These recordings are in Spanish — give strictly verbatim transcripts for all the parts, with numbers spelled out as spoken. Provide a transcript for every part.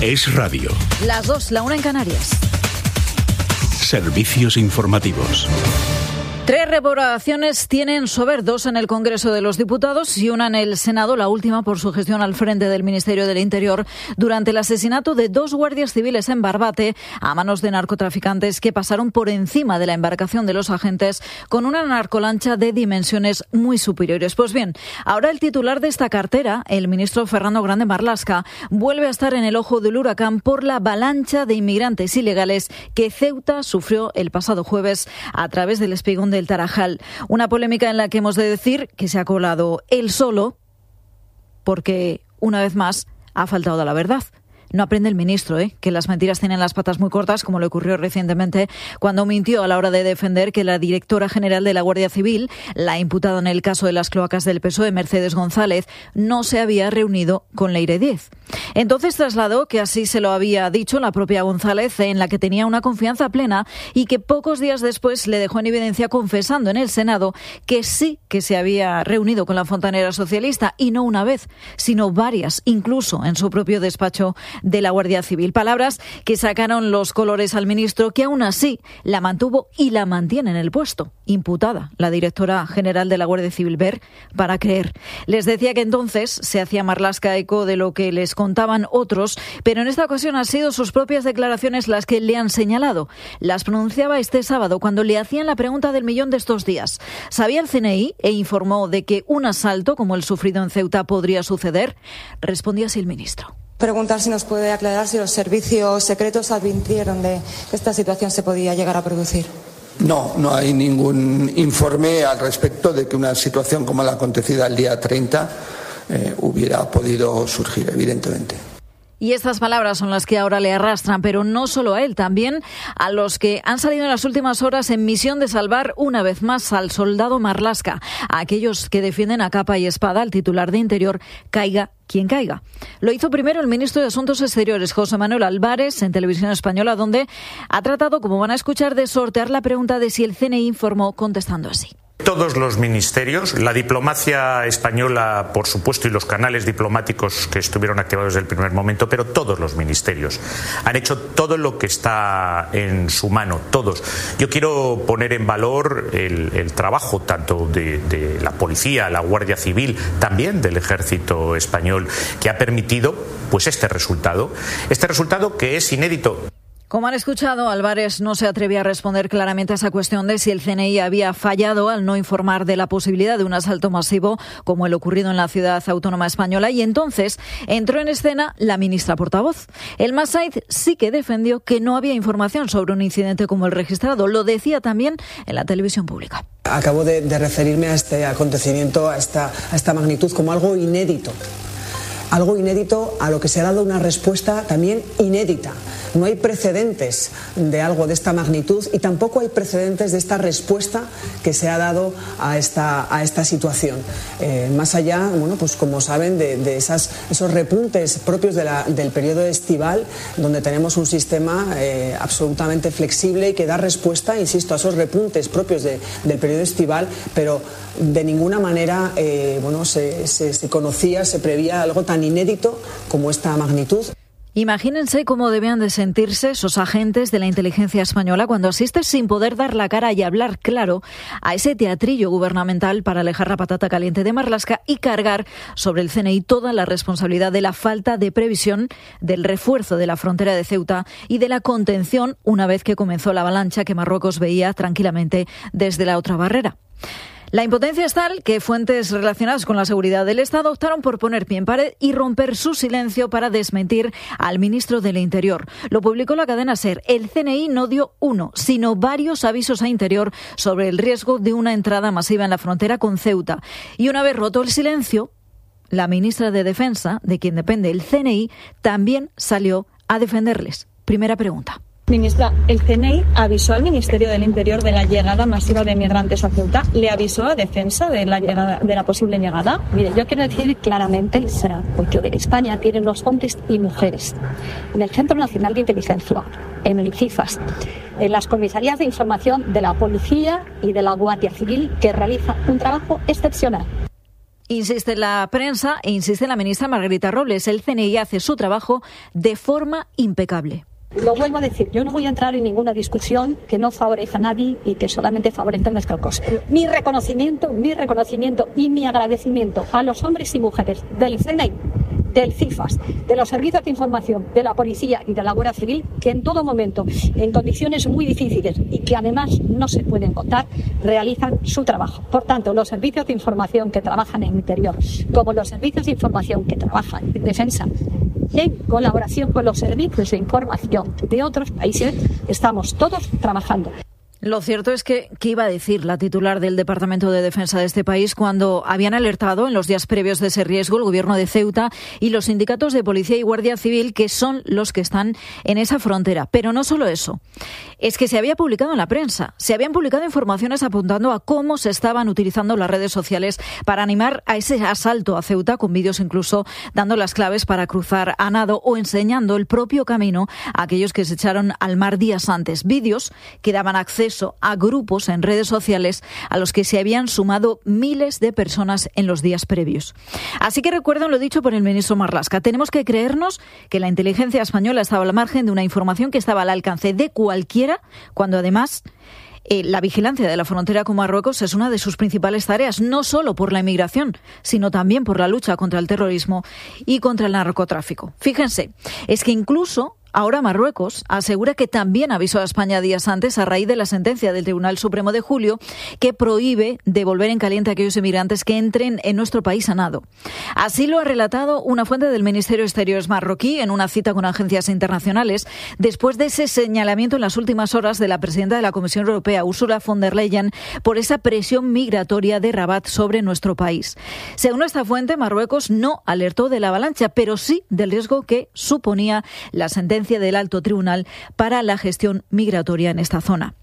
Es radio. Las dos, la una en Canarias. Servicios informativos. Tres reprobaciones tienen Sober, dos en el Congreso de los Diputados y una en el Senado, la última por su gestión al frente del Ministerio del Interior durante el asesinato de dos guardias civiles en Barbate a manos de narcotraficantes que pasaron por encima de la embarcación de los agentes con una narcolancha de dimensiones muy superiores. Pues bien, ahora el titular de esta cartera, el ministro Fernando Grande Marlaska, vuelve a estar en el ojo del huracán por la avalancha de inmigrantes ilegales que Ceuta sufrió el pasado jueves a través del espigón del Tarajal. Una polémica en la que hemos de decir que se ha colado él solo porque, una vez más, ha faltado a la verdad. No aprende el ministro, ¿eh? que las mentiras tienen las patas muy cortas, como le ocurrió recientemente cuando mintió a la hora de defender que la directora general de la Guardia Civil, la imputada en el caso de las cloacas del P S O E, Mercedes González, no se había reunido con Leire Díez. Entonces trasladó que así se lo había dicho la propia González, en la que tenía una confianza plena y que pocos días después le dejó en evidencia confesando en el Senado que sí que se había reunido con la fontanera socialista, y no una vez, sino varias, incluso en su propio despacho de la Guardia Civil. Palabras que sacaron los colores al ministro, que aún así la mantuvo y la mantiene en el puesto, imputada la directora general de la Guardia Civil, ver para creer. Les decía que entonces se hacía Marlaska eco de lo que les contaban otros, pero en esta ocasión han sido sus propias declaraciones las que le han señalado. Las pronunciaba este sábado cuando le hacían la pregunta del millón de estos días. ¿Sabía el C N I e informó de que un asalto como el sufrido en Ceuta podría suceder? Respondía así el ministro. Preguntar si nos puede aclarar si los servicios secretos advirtieron de que esta situación se podía llegar a producir. No, no hay ningún informe al respecto de que una situación como la acontecida el día treinta eh, hubiera podido surgir, evidentemente. Y estas palabras son las que ahora le arrastran, pero no solo a él, también a los que han salido en las últimas horas en misión de salvar una vez más al soldado Marlaska, a aquellos que defienden a capa y espada al titular de Interior, caiga quien caiga. Lo hizo primero el ministro de Asuntos Exteriores, José Manuel Álvarez, en Televisión Española, donde ha tratado, como van a escuchar, de sortear la pregunta de si el C N I informó, contestando así. Todos los ministerios, la diplomacia española, por supuesto, y los canales diplomáticos que estuvieron activados desde el primer momento, pero todos los ministerios han hecho todo lo que está en su mano, todos. Yo quiero poner en valor el, el trabajo tanto de, de la policía, la Guardia Civil, también del Ejército español, que ha permitido pues este resultado, este resultado que es inédito. Como han escuchado, Álvarez no se atrevía a responder claramente a esa cuestión de si el C N I había fallado al no informar de la posibilidad de un asalto masivo como el ocurrido en la ciudad autónoma española, y entonces entró en escena la ministra portavoz. El Massaid sí que defendió que no había información sobre un incidente como el registrado. Lo decía también en la televisión pública. Acabo de, de referirme a este acontecimiento, a esta, a esta magnitud, como algo inédito. Algo inédito a lo que se ha dado una respuesta también inédita. No hay precedentes de algo de esta magnitud y tampoco hay precedentes de esta respuesta que se ha dado a esta, a esta situación. Eh, más allá, bueno, pues como saben, de, de esas, esos repuntes propios de la, del periodo estival, donde tenemos un sistema eh, absolutamente flexible y que da respuesta, insisto, a esos repuntes propios de, del periodo estival, pero de ninguna manera eh, bueno, se, se, se conocía, se prevía algo tan inédito como esta magnitud. Imagínense cómo debían de sentirse esos agentes de la inteligencia española cuando asisten sin poder dar la cara y hablar claro a ese teatrillo gubernamental para alejar la patata caliente de Marlaska y cargar sobre el C N I toda la responsabilidad de la falta de previsión, del refuerzo de la frontera de Ceuta y de la contención una vez que comenzó la avalancha que Marruecos veía tranquilamente desde la otra barrera. La impotencia es tal que fuentes relacionadas con la seguridad del Estado optaron por poner pie en pared y romper su silencio para desmentir al ministro del Interior. Lo publicó la cadena SER. El C N I no dio uno, sino varios avisos a Interior sobre el riesgo de una entrada masiva en la frontera con Ceuta. Y una vez roto el silencio, la ministra de Defensa, de quien depende el C N I, también salió a defenderles. Primera pregunta. Ministra, el C N I avisó al Ministerio del Interior de la llegada masiva de migrantes a Ceuta. ¿Le avisó a Defensa de la llegada, de la posible llegada? Mire, yo quiero decir claramente, porque España tiene los hombres y mujeres en el Centro Nacional de Inteligencia, en el CIFAS, en las comisarías de información de la Policía y de la Guardia Civil, que realiza un trabajo excepcional. Insiste la prensa e insiste la ministra Margarita Robles. El C N I hace su trabajo de forma impecable. Lo vuelvo a decir, yo no voy a entrar en ninguna discusión que no favorezca a nadie y que solamente favorezca nuestra cosa. Mi reconocimiento, mi reconocimiento y mi agradecimiento a los hombres y mujeres del C N I, del CIFAS, de los servicios de información, de la policía y de la Guardia Civil, que en todo momento, en condiciones muy difíciles y que además no se pueden contar, realizan su trabajo. Por tanto, los servicios de información que trabajan en interior, como los servicios de información que trabajan en defensa, en colaboración con los servicios de información de otros países, estamos todos trabajando. Lo cierto es que, ¿qué iba a decir la titular del Departamento de Defensa de este país cuando habían alertado en los días previos de ese riesgo el gobierno de Ceuta y los sindicatos de policía y guardia civil, que son los que están en esa frontera? Pero no solo eso, es que se había publicado en la prensa, se habían publicado informaciones apuntando a cómo se estaban utilizando las redes sociales para animar a ese asalto a Ceuta, con vídeos incluso dando las claves para cruzar a nado o enseñando el propio camino a aquellos que se echaron al mar días antes. Vídeos que daban acceso a grupos en redes sociales a los que se habían sumado miles de personas en los días previos. Así que recuerden lo dicho por el ministro Marlaska. Tenemos que creernos que la inteligencia española estaba al margen de una información que estaba al alcance de cualquiera, cuando además eh, la vigilancia de la frontera con Marruecos es una de sus principales tareas, no solo por la inmigración, sino también por la lucha contra el terrorismo y contra el narcotráfico. Fíjense, es que incluso ahora Marruecos asegura que también avisó a España días antes a raíz de la sentencia del Tribunal Supremo de julio que prohíbe devolver en caliente a aquellos inmigrantes que entren en nuestro país a nado. Así lo ha relatado una fuente del Ministerio de Exteriores marroquí en una cita con agencias internacionales después de ese señalamiento en las últimas horas de la presidenta de la Comisión Europea, Ursula von der Leyen, por esa presión migratoria de Rabat sobre nuestro país. Según esta fuente, Marruecos no alertó de la avalancha, pero sí del riesgo que suponía la sentencia del alto tribunal para la gestión migratoria en esta zona.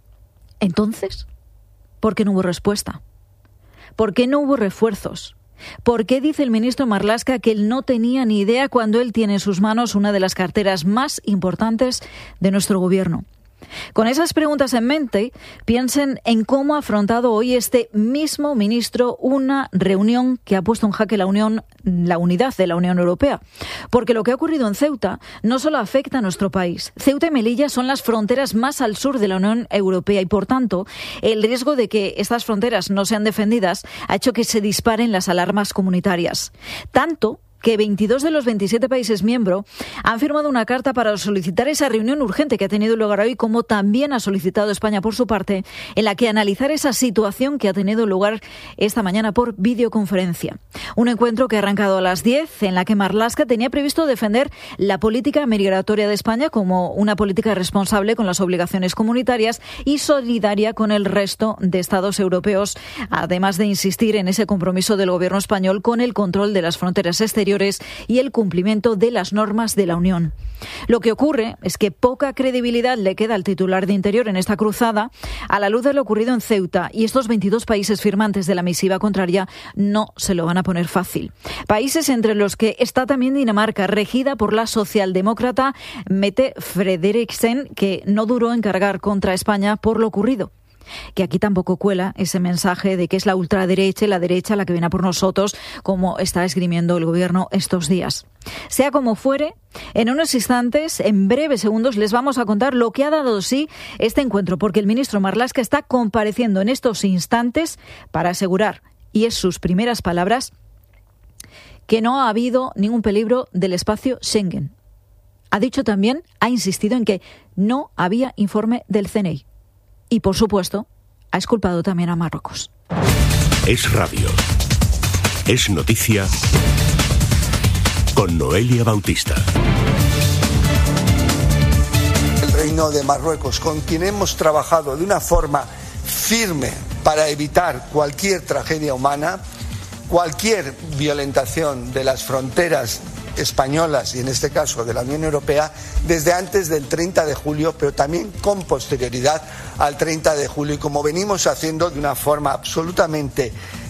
Entonces, ¿por qué no hubo respuesta? ¿Por qué no hubo refuerzos? ¿Por qué dice el ministro Marlaska que él no tenía ni idea cuando él tiene en sus manos una de las carteras más importantes de nuestro gobierno? Con esas preguntas en mente, piensen en cómo ha afrontado hoy este mismo ministro una reunión que ha puesto en jaque la unión, la unidad de la Unión Europea. Porque lo que ha ocurrido en Ceuta no solo afecta a nuestro país. Ceuta y Melilla son las fronteras más al sur de la Unión Europea y, por tanto, el riesgo de que estas fronteras no sean defendidas ha hecho que se disparen las alarmas comunitarias. Tanto que veintidós de los veintisiete países miembros han firmado una carta para solicitar esa reunión urgente que ha tenido lugar hoy, como también ha solicitado España por su parte, en la que analizar esa situación que ha tenido lugar esta mañana por videoconferencia. Un encuentro que ha arrancado a las diez, en la que Marlaska tenía previsto defender la política migratoria de España como una política responsable con las obligaciones comunitarias y solidaria con el resto de Estados europeos, además de insistir en ese compromiso del gobierno español con el control de las fronteras exteriores y el cumplimiento de las normas de la Unión. Lo que ocurre es que poca credibilidad le queda al titular de Interior en esta cruzada a la luz de lo ocurrido en Ceuta, y estos veintidós países firmantes de la misiva contraria no se lo van a poner fácil. Países entre los que está también Dinamarca, regida por la socialdemócrata Mette Frederiksen, que no duró en cargar contra España por lo ocurrido. Que aquí tampoco cuela ese mensaje de que es la ultraderecha y la derecha la que viene a por nosotros, como está esgrimiendo el gobierno estos días. Sea como fuere, en unos instantes, en breves segundos, les vamos a contar lo que ha dado sí este encuentro, porque el ministro Marlaska está compareciendo en estos instantes para asegurar, y es sus primeras palabras, que no ha habido ningún peligro del espacio Schengen. Ha dicho también, ha insistido en que no había informe del C N I. Y, por supuesto, ha exculpado también a Marruecos. Es radio. Es noticia con Noelia Bautista. El Reino de Marruecos, con quien hemos trabajado de una forma firme para evitar cualquier tragedia humana, cualquier violentación de las fronteras españolas y en este caso de la Unión Europea desde antes del treinta de julio, pero también con posterioridad al treinta de julio, y como venimos haciendo de una forma absolutamente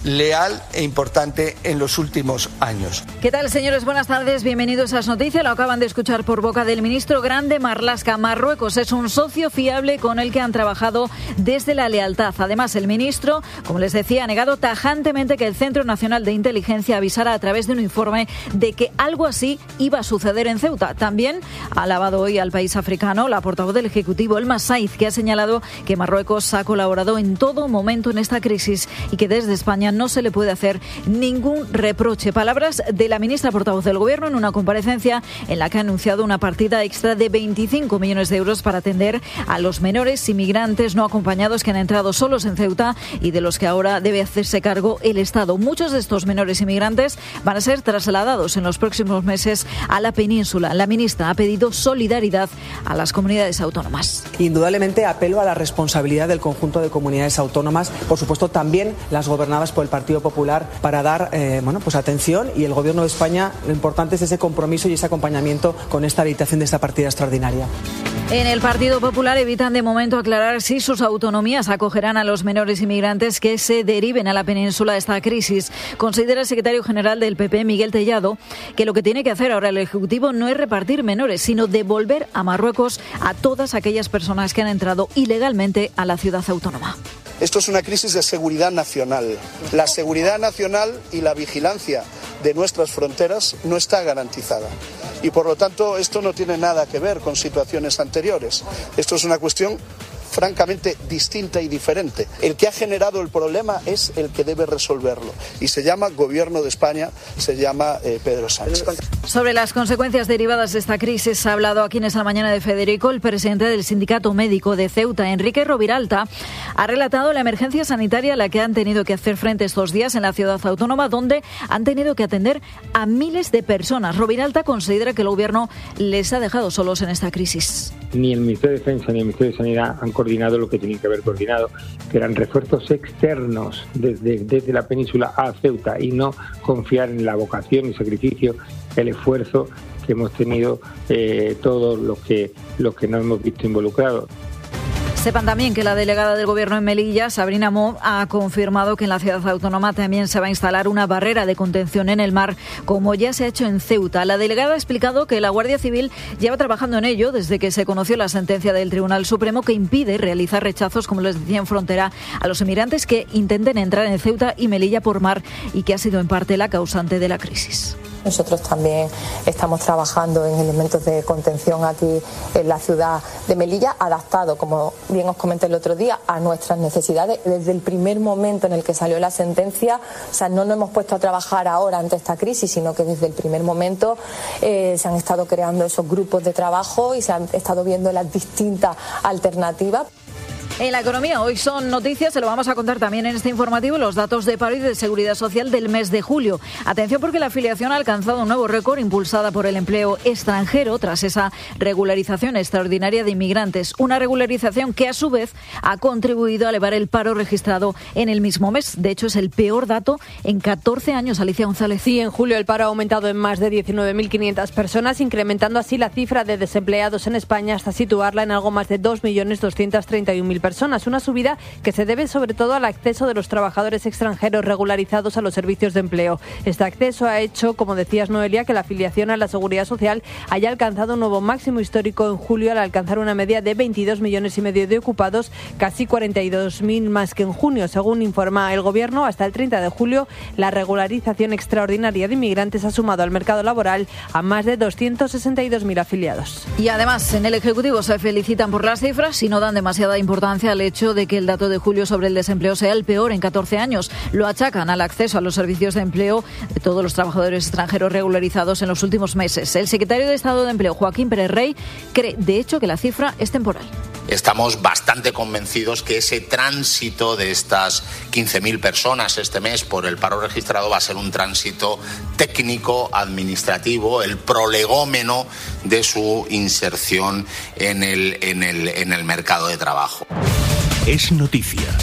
leal e importante en los últimos años. ¿Qué tal, señores? Buenas tardes, bienvenidos a Esas Noticias. Lo acaban de escuchar por boca del ministro Grande Marlaska. Marruecos es un socio fiable con el que han trabajado desde la lealtad. Además, el ministro, como les decía, ha negado tajantemente que el Centro Nacional de Inteligencia avisara a través de un informe de que algo así iba a suceder en Ceuta. También ha alabado hoy al país africano la portavoz del Ejecutivo, Elma Saiz, que ha señalado que Marruecos ha colaborado en todo momento en esta crisis y que desde España no se le puede hacer ningún reproche. Palabras de la ministra portavoz del Gobierno en una comparecencia en la que ha anunciado una partida extra de veinticinco millones de euros para atender a los menores inmigrantes no acompañados que han entrado solos en Ceuta y de los que ahora debe hacerse cargo el Estado. Muchos de estos menores inmigrantes van a ser trasladados en los próximos meses a la península. La ministra ha pedido solidaridad a las comunidades autónomas. Indudablemente apelo a la responsabilidad del conjunto de comunidades autónomas, por supuesto también las gobernadas por el Partido Popular, para dar eh, bueno, pues atención, y el Gobierno de España, lo importante es ese compromiso y ese acompañamiento con esta habilitación de esta partida extraordinaria. En el Partido Popular evitan de momento aclarar si sus autonomías acogerán a los menores inmigrantes que se deriven a la península de esta crisis. Considera el secretario general del P P, Miguel Tellado, que lo que tiene que hacer ahora el Ejecutivo no es repartir menores, sino devolver a Marruecos a todas aquellas personas que han entrado ilegalmente a la ciudad autónoma. Esto es una crisis de seguridad nacional. La seguridad nacional y la vigilancia de nuestras fronteras no está garantizada. Y por lo tanto esto no tiene nada que ver con situaciones anteriores. Esto es una cuestión francamente distinta y diferente. El que ha generado el problema es el que debe resolverlo. Y se llama Gobierno de España, se llama eh, Pedro Sánchez. Sobre las consecuencias derivadas de esta crisis ha hablado aquí en esta mañana de Federico, el presidente del Sindicato Médico de Ceuta, Enrique Roviralta, ha relatado la emergencia sanitaria a la que han tenido que hacer frente estos días en la ciudad autónoma, donde han tenido que atender a miles de personas. Roviralta considera que el Gobierno les ha dejado solos en esta crisis. Ni el Ministerio de Defensa ni el Ministerio de Sanidad han coordinado lo que tenían que haber coordinado, que eran refuerzos externos desde, desde la península a Ceuta, y no confiar en la vocación, el sacrificio, el esfuerzo que hemos tenido eh, todos los que, los que nos hemos visto involucrados. Sepan también que la delegada del Gobierno en Melilla, Sabrina Mo, ha confirmado que en la ciudad autónoma también se va a instalar una barrera de contención en el mar, como ya se ha hecho en Ceuta. La delegada ha explicado que la Guardia Civil lleva trabajando en ello desde que se conoció la sentencia del Tribunal Supremo que impide realizar rechazos, como les decía, en frontera a los inmigrantes que intenten entrar en Ceuta y Melilla por mar, y que ha sido en parte la causante de la crisis. Nosotros también estamos trabajando en elementos de contención aquí en la ciudad de Melilla, adaptado, como bien os comenté el otro día, a nuestras necesidades. Desde el primer momento en el que salió la sentencia, o sea, no nos hemos puesto a trabajar ahora ante esta crisis, sino que desde el primer momento eh, se han estado creando esos grupos de trabajo y se han estado viendo las distintas alternativas. En la economía, hoy son noticias, se lo vamos a contar también en este informativo, los datos de paro y de seguridad social del mes de julio. Atención, porque la afiliación ha alcanzado un nuevo récord impulsada por el empleo extranjero tras esa regularización extraordinaria de inmigrantes. Una regularización que a su vez ha contribuido a elevar el paro registrado en el mismo mes. De hecho, es el peor dato en catorce años. Alicia González. Sí, en julio el paro ha aumentado en más de diecinueve mil quinientas personas, incrementando así la cifra de desempleados en España hasta situarla en algo más de dos millones doscientos treinta y un mil personas, una subida que se debe sobre todo al acceso de los trabajadores extranjeros regularizados a los servicios de empleo. Este acceso ha hecho, como decías, Noelia, que la afiliación a la Seguridad Social haya alcanzado un nuevo máximo histórico en julio al alcanzar una media de veintidós millones y medio de ocupados, casi cuarenta y dos mil más que en junio. Según informa el Gobierno, hasta el treinta de julio la regularización extraordinaria de inmigrantes ha sumado al mercado laboral a más de doscientos sesenta y dos mil afiliados. Y además, en el Ejecutivo se felicitan por las cifras y no dan demasiada importancia al hecho de que el dato de julio sobre el desempleo sea el peor en catorce años. Lo achacan al acceso a los servicios de empleo de todos los trabajadores extranjeros regularizados en los últimos meses. El secretario de Estado de Empleo, Joaquín Pérez Rey, cree, de hecho, que la cifra es temporal. Estamos bastante convencidos que ese tránsito de estas quince mil personas este mes por el paro registrado va a ser un tránsito técnico, administrativo, el prolegómeno de su inserción en el, en el, en el mercado de trabajo. Es noticia.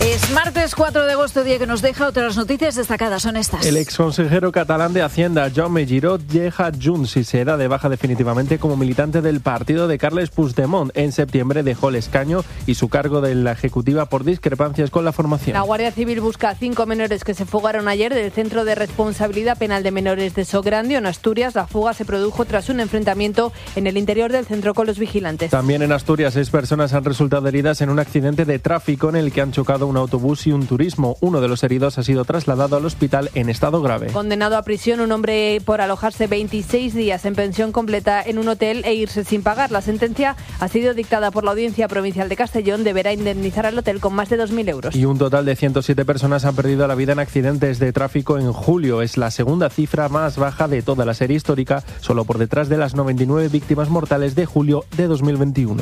Es martes cuatro de agosto, día que nos deja. Otras noticias destacadas son estas. El exconsejero catalán de Hacienda, Jaume Giró, deja Junts y se da de baja definitivamente como militante del partido de Carles Puigdemont. En septiembre dejó el escaño y su cargo de la ejecutiva por discrepancias con la formación. La Guardia Civil busca a cinco menores que se fugaron ayer del Centro de Responsabilidad Penal de Menores de Sograndio, en Asturias. La fuga se produjo tras un enfrentamiento en el interior del centro con los vigilantes. También en Asturias, seis personas han resultado heridas en un accidente de tráfico en el que han chocado un autobús y un turismo. Uno de los heridos ha sido trasladado al hospital en estado grave. Condenado a prisión un hombre por alojarse veintiséis días en pensión completa en un hotel e irse sin pagar. La sentencia ha sido dictada por la Audiencia Provincial de Castellón. Deberá indemnizar al hotel con más de dos mil euros. Y un total de ciento siete personas han perdido la vida en accidentes de tráfico en julio. Es la segunda cifra más baja de toda la serie histórica, solo por detrás de las noventa y nueve víctimas mortales de julio de dos mil veintiuno.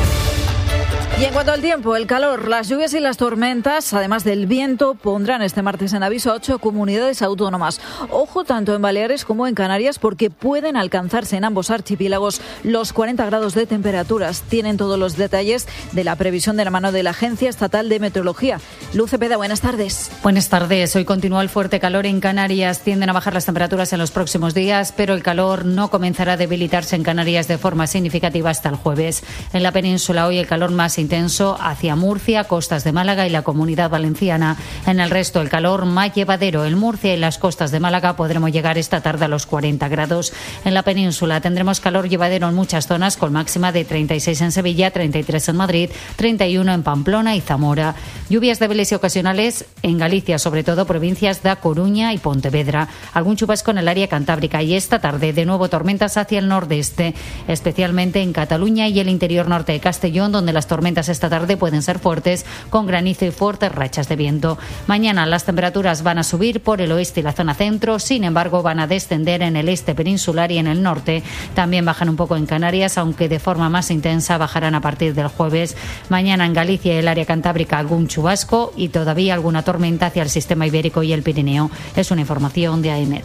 Y en cuanto al tiempo, el calor, las lluvias y las tormentas, además del viento, pondrán este martes en aviso a ocho comunidades autónomas. Ojo tanto en Baleares como en Canarias, porque pueden alcanzarse en ambos archipiélagos los cuarenta grados de temperaturas. Tienen todos los detalles de la previsión de la mano de la Agencia Estatal de Meteorología. Luz Cepeda, buenas tardes. Buenas tardes. Hoy continúa el fuerte calor en Canarias. Tienden a bajar las temperaturas en los próximos días, pero el calor no comenzará a debilitarse en Canarias de forma significativa hasta el jueves. En la península hoy el calor más intenso intenso hacia Murcia, costas de Málaga y la Comunidad Valenciana. En el resto, el calor más llevadero. En Murcia y las costas de Málaga podremos llegar esta tarde a los cuarenta grados. En la península tendremos calor llevadero en muchas zonas, con máxima de treinta y seis en Sevilla, treinta y tres en Madrid, treinta y uno en Pamplona y Zamora. Lluvias débiles y ocasionales en Galicia, sobre todo provincias de A Coruña y Pontevedra. Algún chubasco en el área cantábrica y esta tarde de nuevo tormentas hacia el nordeste, especialmente en Cataluña y el interior norte de Castellón, donde las tormentas esta tarde pueden ser fuertes, con granizo y fuertes rachas de viento. Mañana las temperaturas van a subir por el oeste y la zona centro, sin embargo van a descender en el este peninsular y en el norte. También bajan un poco en Canarias, aunque de forma más intensa bajarán a partir del jueves. Mañana en Galicia y el área cantábrica algún chubasco y todavía alguna tormenta hacia el sistema ibérico y el Pirineo. Es una información de AEMET.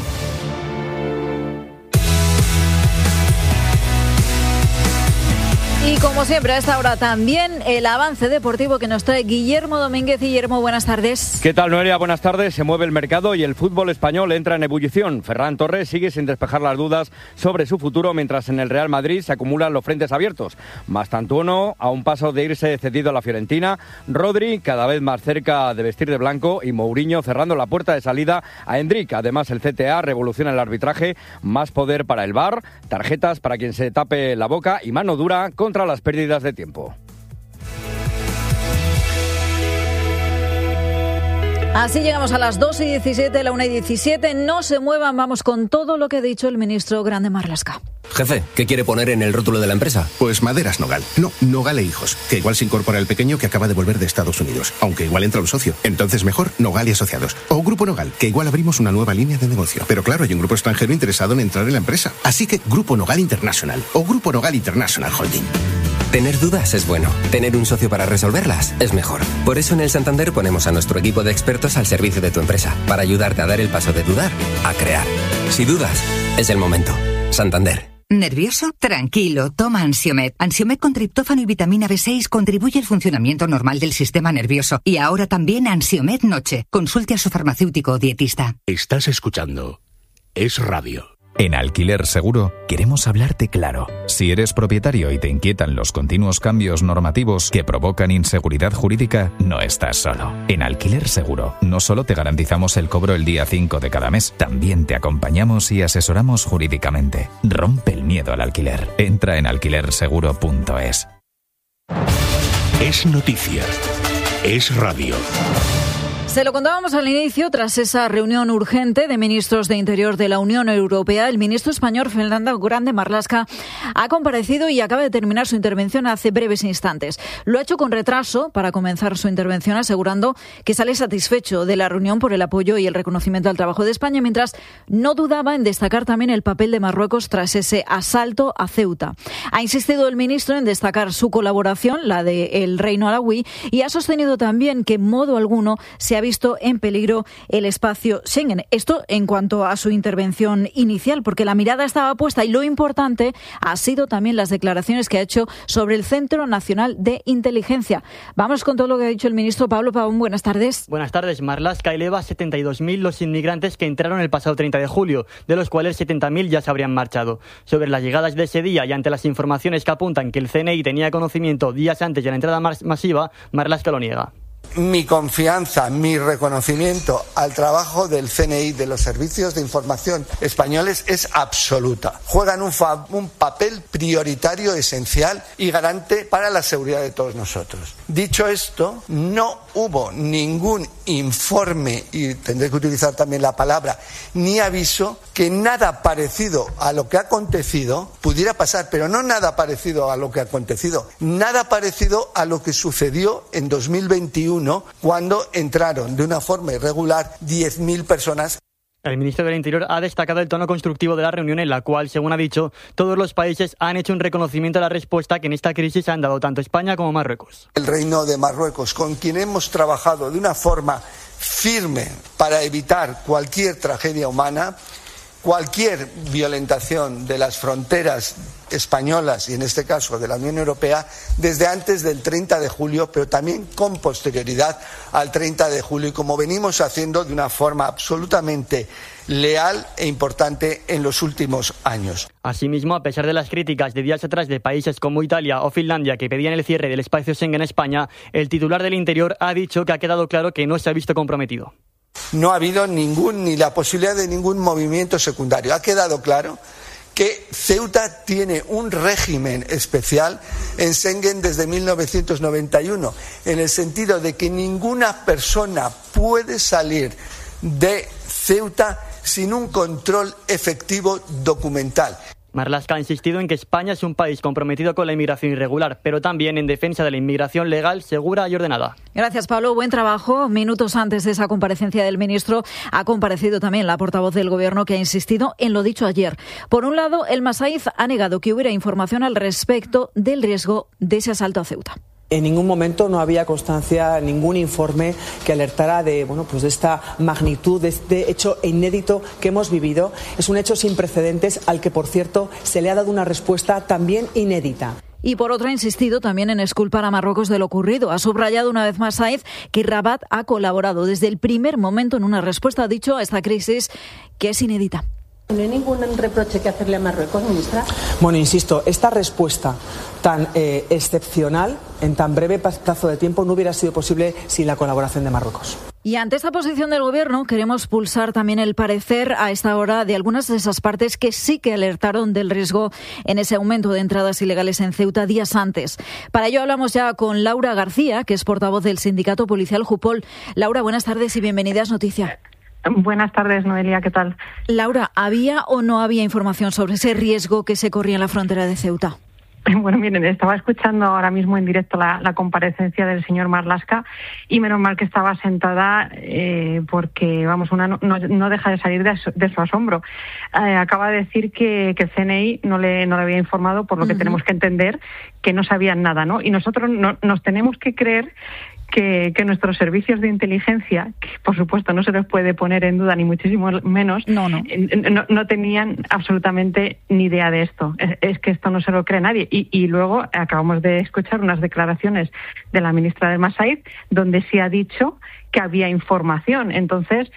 Y como siempre, a esta hora también el avance deportivo que nos trae Guillermo Domínguez. Guillermo, buenas tardes. ¿Qué tal, Noelia? Buenas tardes. Se mueve el mercado y el fútbol español entra en ebullición. Ferran Torres sigue sin despejar las dudas sobre su futuro, mientras en el Real Madrid se acumulan los frentes abiertos. Mastantuono a un paso de irse cedido a la Fiorentina, Rodri cada vez más cerca de vestir de blanco y Mourinho cerrando la puerta de salida a Endrick. Además, el C T A revoluciona el arbitraje, más poder para el V A R, tarjetas para quien se tape la boca y mano dura contra las pérdidas de tiempo. Así llegamos a las dos y diecisiete, la una y diecisiete. No se muevan, vamos con todo lo que ha dicho el ministro Grande Marlaska. Jefe, ¿qué quiere poner en el rótulo de la empresa? Pues Maderas Nogal. No, Nogal e Hijos. Que igual se incorpora el pequeño que acaba de volver de Estados Unidos. Aunque igual entra un socio. Entonces mejor Nogal y Asociados. O Grupo Nogal, que igual abrimos una nueva línea de negocio. Pero claro, hay un grupo extranjero interesado en entrar en la empresa. Así que Grupo Nogal International. O Grupo Nogal International Holding. Tener dudas es bueno. Tener un socio para resolverlas es mejor. Por eso en el Santander ponemos a nuestro equipo de expertos al servicio de tu empresa. Para ayudarte a dar el paso de dudar a crear. Si dudas, es el momento. Santander. ¿Nervioso? Tranquilo, toma Ansiomed. Ansiomed con triptófano y vitamina B seis contribuye al funcionamiento normal del sistema nervioso. Y ahora también Ansiomed Noche. Consulte a su farmacéutico o dietista. Estás escuchando Es Radio. En Alquiler Seguro queremos hablarte claro. Si eres propietario y te inquietan los continuos cambios normativos que provocan inseguridad jurídica, no estás solo. En Alquiler Seguro no solo te garantizamos el cobro el día cinco de cada mes, también te acompañamos y asesoramos jurídicamente. Rompe el miedo al alquiler. Entra en alquiler seguro punto es. Es noticia. Es radio. Se lo contábamos al inicio, tras esa reunión urgente de ministros de Interior de la Unión Europea, el ministro español Fernando Grande Marlaska ha comparecido y acaba de terminar su intervención hace breves instantes. Lo ha hecho con retraso para comenzar su intervención, asegurando que sale satisfecho de la reunión por el apoyo y el reconocimiento al trabajo de España, mientras no dudaba en destacar también el papel de Marruecos tras ese asalto a Ceuta. Ha insistido el ministro en destacar su colaboración, la del Reino Alauí, y ha sostenido también que en modo alguno se ha ha visto en peligro el espacio Schengen. Esto en cuanto a su intervención inicial, porque la mirada estaba puesta y lo importante ha sido también las declaraciones que ha hecho sobre el Centro Nacional de Inteligencia. Vamos con todo lo que ha dicho el ministro Pablo Pavón. Buenas tardes. Buenas tardes. Marlaska eleva a setenta y dos mil los inmigrantes que entraron el pasado treinta de julio, de los cuales setenta mil ya se habrían marchado. Sobre las llegadas de ese día y ante las informaciones que apuntan que el C N I tenía conocimiento días antes de la entrada masiva, Marlaska lo niega. Mi confianza, mi reconocimiento al trabajo del C N I, de los servicios de información españoles, es absoluta. Juegan un, fa- un papel prioritario, esencial y garante para la seguridad de todos nosotros. Dicho esto, no hubo ningún informe, y tendré que utilizar también la palabra, ni aviso, que nada parecido a lo que ha acontecido pudiera pasar, pero no nada parecido a lo que ha acontecido, nada parecido a lo que sucedió en dos mil veintiuno, cuando entraron de una forma irregular diez mil personas. El ministro del Interior ha destacado el tono constructivo de la reunión en la cual, según ha dicho, todos los países han hecho un reconocimiento a la respuesta que en esta crisis han dado tanto España como Marruecos. El Reino de Marruecos, con quien hemos trabajado de una forma firme para evitar cualquier tragedia humana, cualquier violentación de las fronteras españolas y en este caso de la Unión Europea desde antes del treinta de julio, pero también con posterioridad al treinta de julio y como venimos haciendo de una forma absolutamente leal e importante en los últimos años. Asimismo, a pesar de las críticas de días atrás de países como Italia o Finlandia que pedían el cierre del espacio Schengen en España, el titular del Interior ha dicho que ha quedado claro que no se ha visto comprometido. No ha habido ningún ni la posibilidad de ningún movimiento secundario. Ha quedado claro que Ceuta tiene un régimen especial en Schengen desde mil novecientos noventa y uno, en el sentido de que ninguna persona puede salir de Ceuta sin un control efectivo documental. Marlaska ha insistido en que España es un país comprometido con la inmigración irregular, pero también en defensa de la inmigración legal, segura y ordenada. Gracias, Pablo. Buen trabajo. Minutos antes de esa comparecencia del ministro, ha comparecido también la portavoz del Gobierno, que ha insistido en lo dicho ayer. Por un lado, el Masaiz ha negado que hubiera información al respecto del riesgo de ese asalto a Ceuta. En ningún momento no había constancia, ningún informe que alertara de, bueno, pues de esta magnitud, de este hecho inédito que hemos vivido. Es un hecho sin precedentes al que, por cierto, se le ha dado una respuesta también inédita. Y por otro ha insistido también en exculpar a Marruecos de lo ocurrido. Ha subrayado una vez más Saez que Rabat ha colaborado desde el primer momento en una respuesta, ha dicho, a esta crisis que es inédita. ¿No hay ningún reproche que hacerle a Marruecos, ministra? Bueno, insisto, esta respuesta tan eh, excepcional, en tan breve plazo de tiempo, no hubiera sido posible sin la colaboración de Marruecos. Y ante esta posición del Gobierno queremos pulsar también el parecer a esta hora de algunas de esas partes que sí que alertaron del riesgo en ese aumento de entradas ilegales en Ceuta días antes. Para ello hablamos ya con Laura García, que es portavoz del sindicato policial Jupol. Laura, buenas tardes y bienvenidas a Noticia. Buenas tardes, Noelia, ¿qué tal? Laura, ¿había o no había información sobre ese riesgo que se corría en la frontera de Ceuta? Bueno, miren, estaba escuchando ahora mismo en directo la, la comparecencia del señor Marlaska y menos mal que estaba sentada eh, porque, vamos, una no, no deja de salir de su, de su asombro. Eh, acaba de decir que, que el C N I no le, no le había informado, por lo que uh-huh. tenemos que entender que no sabían nada, ¿no? Y nosotros no, nos tenemos que creer Que, que nuestros servicios de inteligencia, que por supuesto no se les puede poner en duda ni muchísimo menos, no, no. No, no tenían absolutamente ni idea de esto. Es, es que esto no se lo cree nadie. Y, y luego acabamos de escuchar unas declaraciones de la ministra del Masaiz, donde sí ha dicho que había información. Entonces,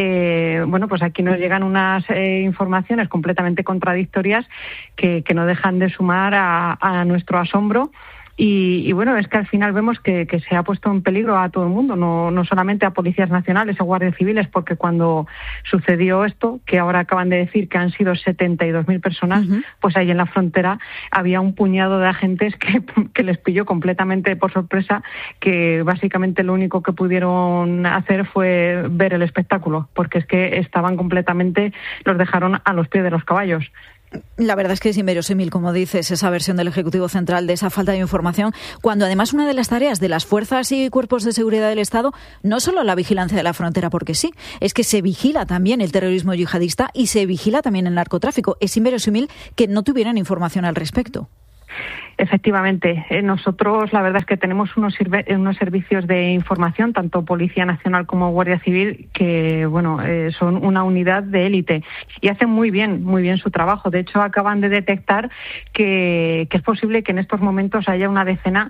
eh, bueno, pues aquí nos llegan unas eh, informaciones completamente contradictorias que, que no dejan de sumar a, a nuestro asombro. Y, y bueno, es que al final vemos que, que se ha puesto en peligro a todo el mundo, no, no solamente a policías nacionales o guardias civiles, porque cuando sucedió esto, que ahora acaban de decir que han sido setenta y dos mil personas, uh-huh. pues ahí en la frontera había un puñado de agentes que, que les pilló completamente por sorpresa, que básicamente lo único que pudieron hacer fue ver el espectáculo, porque es que estaban completamente, los dejaron a los pies de los caballos. La verdad es que es inverosímil, como dices, esa versión del Ejecutivo Central de esa falta de información, cuando además una de las tareas de las fuerzas y cuerpos de seguridad del Estado, no solo la vigilancia de la frontera, porque sí, es que se vigila también el terrorismo yihadista y se vigila también el narcotráfico. Es inverosímil que no tuvieran información al respecto. Efectivamente, eh, nosotros la verdad es que tenemos unos, sirve, unos servicios de información, tanto Policía Nacional como Guardia Civil, que bueno eh, son una unidad de élite y hacen muy bien, muy bien su trabajo. De hecho, acaban de detectar que, que es posible que en estos momentos haya una decena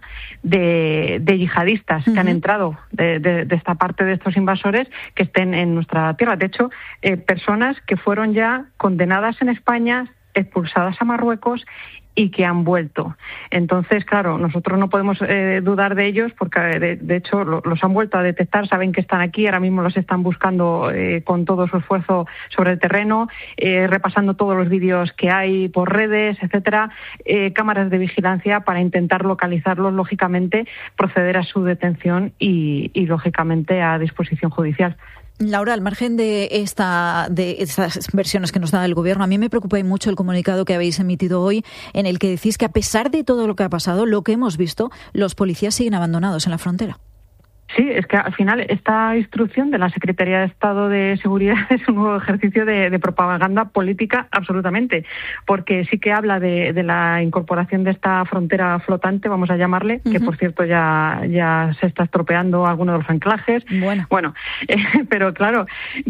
de, de yihadistas uh-huh. que han entrado de, de, de esta parte de estos invasores que estén en nuestra tierra. De hecho, eh, personas que fueron ya condenadas en España, expulsadas a Marruecos y que han vuelto. Entonces, claro, nosotros no podemos eh, dudar de ellos porque, de, de hecho, lo, los han vuelto a detectar, saben que están aquí, ahora mismo los están buscando eh, con todo su esfuerzo sobre el terreno, eh, repasando todos los vídeos que hay por redes, etcétera, eh, cámaras de vigilancia para intentar localizarlos, lógicamente, proceder a su detención y, y lógicamente, a disposición judicial. Laura, al margen de esta de estas versiones que nos da el Gobierno, a mí me preocupa mucho el comunicado que habéis emitido hoy en el que decís que a pesar de todo lo que ha pasado, lo que hemos visto, los policías siguen abandonados en la frontera. Sí, es que al final esta instrucción de la Secretaría de Estado de Seguridad es un nuevo ejercicio de, de propaganda política absolutamente, porque sí que habla de, de la incorporación de esta frontera flotante, vamos a llamarle, uh-huh. que por cierto ya, ya se está estropeando alguno de los anclajes. Bueno, bueno eh, pero claro,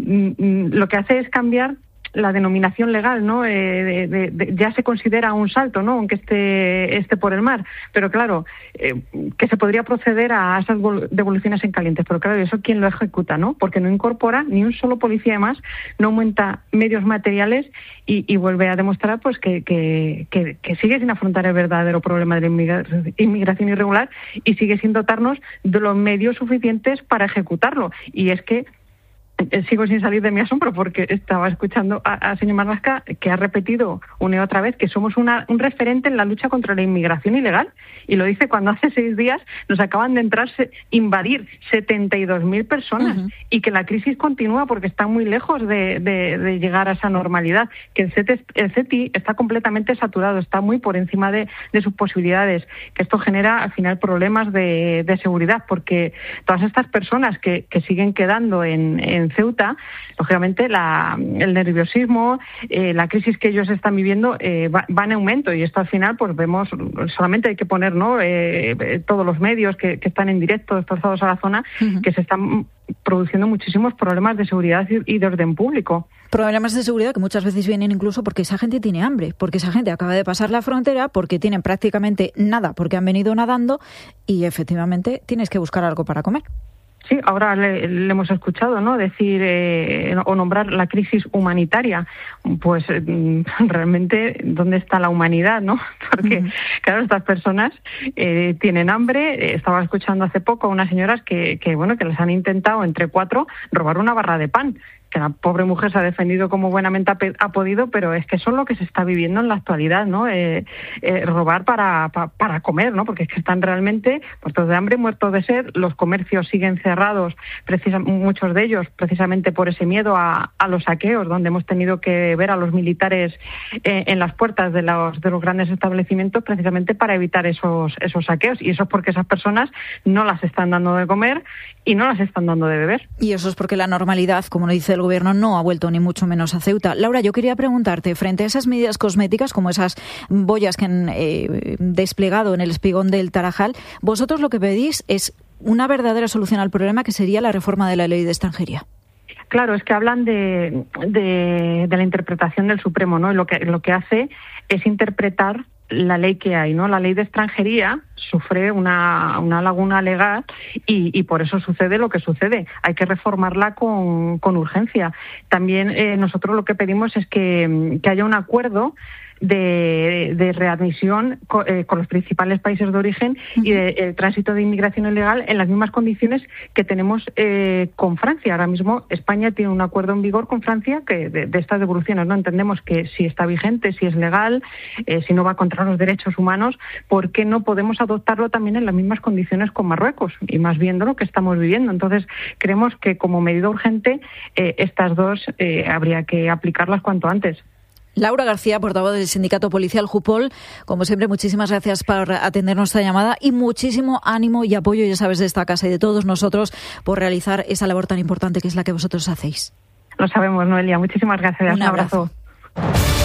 mm, lo que hace es cambiar la denominación legal, ¿no? Eh, de, de, de, ya se considera un salto, ¿no? Aunque esté, esté por el mar. Pero claro, eh, que se podría proceder a esas devoluciones en calientes. Pero claro, ¿eso quién lo ejecuta, no? Porque no incorpora ni un solo policía más, no aumenta medios materiales y, y vuelve a demostrar pues que, que, que, que sigue sin afrontar el verdadero problema de la inmigración irregular y sigue sin dotarnos de los medios suficientes para ejecutarlo. Y es que sigo sin salir de mi asombro porque estaba escuchando al señor Marlaska que ha repetido una y otra vez que somos una, un referente en la lucha contra la inmigración ilegal y lo dice cuando hace seis días nos acaban de entrar, invadir setenta y dos mil personas uh-huh. y que la crisis continúa porque está muy lejos de, de, de llegar a esa normalidad, que el, C T, el C T I está completamente saturado, está muy por encima de, de sus posibilidades, que esto genera al final problemas de, de seguridad porque todas estas personas que, que siguen quedando en, en Ceuta, lógicamente la, el nerviosismo, eh, la crisis que ellos están viviendo eh, va, va en aumento y esto al final pues vemos, solamente hay que poner ¿no? eh, todos los medios que, que están en directo desplazados a la zona, uh-huh. que se están produciendo muchísimos problemas de seguridad y de orden público. Problemas de seguridad que muchas veces vienen incluso porque esa gente tiene hambre, porque esa gente acaba de pasar la frontera, porque tienen prácticamente nada, porque han venido nadando y efectivamente tienes que buscar algo para comer. Sí, ahora le, le hemos escuchado, ¿no? Decir eh, o nombrar la crisis humanitaria. Pues eh, realmente, ¿dónde está la humanidad, no? Porque, uh-huh. claro, estas personas eh, tienen hambre. Estaba escuchando hace poco a unas señoras que, que, bueno, que les han intentado entre cuatro robar una barra de pan. Que la pobre mujer se ha defendido como buenamente ha, ha podido, pero es que eso es lo que se está viviendo en la actualidad, ¿no? Eh, eh, robar para, pa, para comer, ¿no? Porque es que están realmente muertos de hambre, muertos de sed, los comercios siguen cerrados, precisa, muchos de ellos precisamente por ese miedo a, a los saqueos, donde hemos tenido que ver a los militares eh, en las puertas de los, de los grandes establecimientos precisamente para evitar esos, esos saqueos, y eso es porque esas personas no las están dando de comer y no las están dando de beber. Y eso es porque la normalidad, como nos dice el Gobierno, no ha vuelto ni mucho menos a Ceuta. Laura, yo quería preguntarte, frente a esas medidas cosméticas como esas boyas que han eh, desplegado en el espigón del Tarajal, vosotros lo que pedís es una verdadera solución al problema, que sería la reforma de la ley de extranjería. Claro, es que hablan de, de, de la interpretación del Supremo, ¿no? Y lo que, lo que hace es interpretar la ley que hay, ¿no? La ley de extranjería sufre una, una laguna legal y, y por eso sucede lo que sucede. Hay que reformarla con, con urgencia. También eh, nosotros lo que pedimos es que, que haya un acuerdo de, de readmisión con, eh, con los principales países de origen uh-huh. y de, el tránsito de inmigración ilegal en las mismas condiciones que tenemos eh, con Francia. Ahora mismo España tiene un acuerdo en vigor con Francia que de, de estas devoluciones, ¿no? Entendemos que si está vigente, si es legal, eh, si no va contra los derechos humanos, ¿por qué no podemos adoptarlo también en las mismas condiciones con Marruecos? Y más viendo lo que estamos viviendo. Entonces, creemos que como medida urgente eh, estas dos eh, habría que aplicarlas cuanto antes. Laura García, portavoz del sindicato policial Jupol, como siempre, muchísimas gracias por atender nuestra llamada y muchísimo ánimo y apoyo, ya sabes, de esta casa y de todos nosotros por realizar esa labor tan importante que es la que vosotros hacéis. Lo sabemos, Noelia. Muchísimas gracias. Un abrazo. Un abrazo.